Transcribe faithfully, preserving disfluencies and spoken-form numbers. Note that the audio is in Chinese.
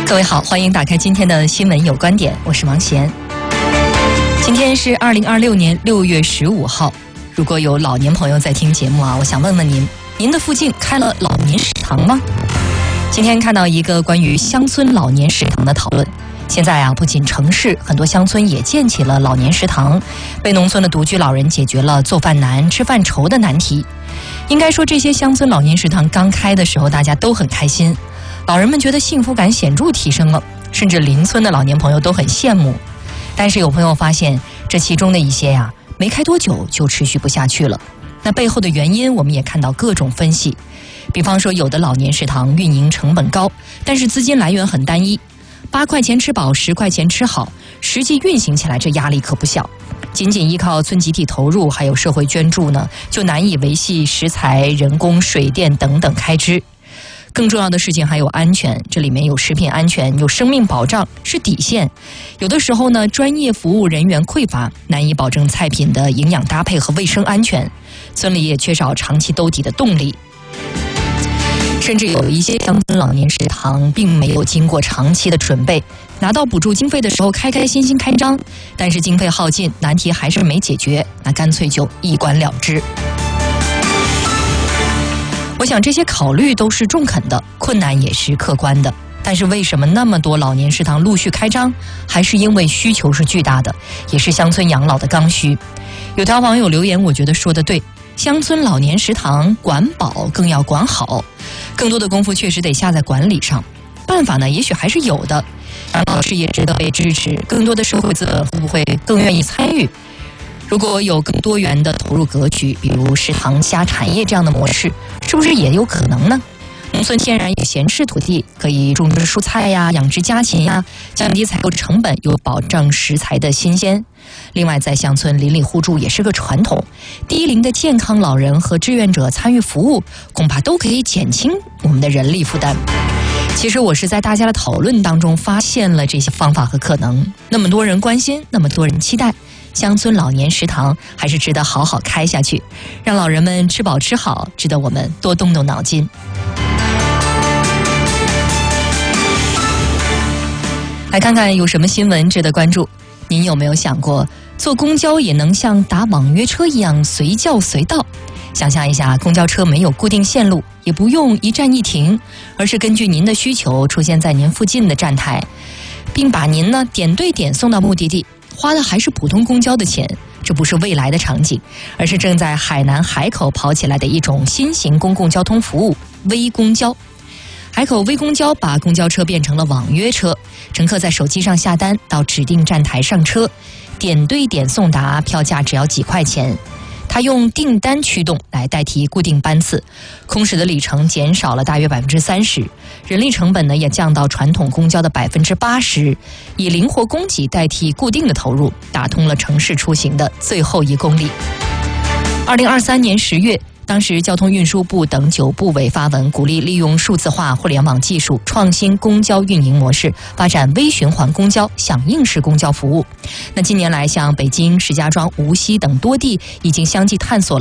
各位好，欢迎打开今天的新闻有观点，我是王贤。今天是二零二六年六月十五号，如果有老年朋友在听节目啊，我想问问您，您的附近开了老年食堂吗？今天看到一个关于乡村老年食堂的讨论。现在啊，不仅城市，很多乡村也建起了老年食堂，为农村的独居老人解决了做饭难、吃饭愁的难题。应该说，这些乡村老年食堂刚开的时候，大家都很开心，老人们觉得幸福感显著提升了，甚至邻村的老年朋友都很羡慕。但是有朋友发现，这其中的一些呀，没开多久就持续不下去了。那背后的原因，我们也看到各种分析。比方说，有的老年食堂运营成本高，但是资金来源很单一，八块钱吃饱，十块钱吃好，实际运行起来这压力可不小。仅仅依靠村集体投入还有社会捐助呢，就难以维系食材、人工、水电等等开支。更重要的事情还有安全，这里面有食品安全，有生命保障是底线。有的时候呢，专业服务人员匮乏，难以保证菜品的营养搭配和卫生安全，村里也缺少长期兜底的动力。甚至有一些乡村老年食堂并没有经过长期的准备，拿到补助经费的时候开开心心开张，但是经费耗尽，难题还是没解决，那干脆就一关了之。我想这些考虑都是中肯的，困难也是客观的。但是为什么那么多老年食堂陆续开张？还是因为需求是巨大的，也是乡村养老的刚需。有条网友留言，我觉得说得对，乡村老年食堂管饱更要管好，更多的功夫确实得下在管理上。办法呢，也许还是有的，养老事业值得被支持，更多的社会资本会不会更愿意参与？如果有更多元的投入格局，比如食堂加产业这样的模式，是不是也有可能呢？农村天然有闲置土地，可以种植蔬菜呀、养殖家禽呀，降低采购成本，又保障食材的新鲜。另外，在乡村邻里互助也是个传统，低龄的健康老人和志愿者参与服务，恐怕都可以减轻我们的人力负担。其实我是在大家的讨论当中发现了这些方法和可能，那么多人关心，那么多人期待，乡村老年食堂还是值得好好开下去，让老人们吃饱吃好，值得我们多动动脑筋。来看看有什么新闻值得关注。您有没有想过，坐公交也能像打网约车一样随叫随到？想象一下，公交车没有固定线路，也不用一站一停，而是根据您的需求出现在您附近的站台，并把您呢点对点送到目的地，花的还是普通公交的钱。这不是未来的场景，而是正在海南海口跑起来的一种新型公共交通服务——微公交。海口微公交把公交车变成了网约车，乘客在手机上下单，到指定站台上车，点对点送达，票价只要几块钱。它用订单驱动来代替固定班次，空时的里程减少了大约百分之三十，人力成本呢也降到传统公交的百分之八十，以灵活供给代替固定的投入，打通了城市出行的最后一公里。二零二三年十月。当时交通运输部等九部委发文，鼓励利用数字化、互联网技术创新公交运营模式，发展微循环公交、响应式公交服务。那近年来，像北京、石家庄、无锡等多地已经相继探索了